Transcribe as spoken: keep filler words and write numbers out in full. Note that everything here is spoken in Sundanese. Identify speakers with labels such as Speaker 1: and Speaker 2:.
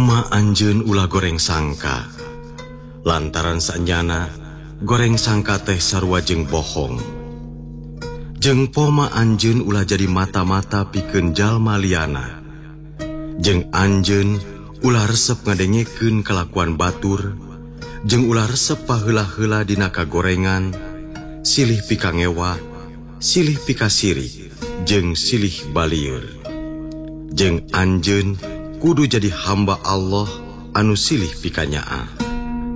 Speaker 1: Poma anjeun ulah goreng sangka, lantaran saenyana goreng sangka teh sarua jeung bohong. Jeung poma anjeun ulah jadi mata-mata pikeun jalma liana. Jeung anjeun ulah resep ngadengekeun kalakuan batur, jeung ulah resep paheula-heula dina kagorengan, silih pika ngewa, silih pika siri, jeung silih balieur. Jeung anjeun kudu jadi hamba Allah anu silih pika nyaa.